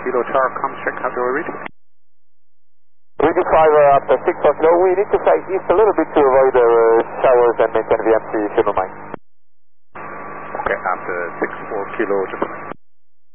Kilo Tower, comms check, how do I read? Region 5 after 6 4 kilo, we need to fly east a little bit to avoid the showers and maintain VMC, if you don't mind. Okay, after 6 4 kilo, just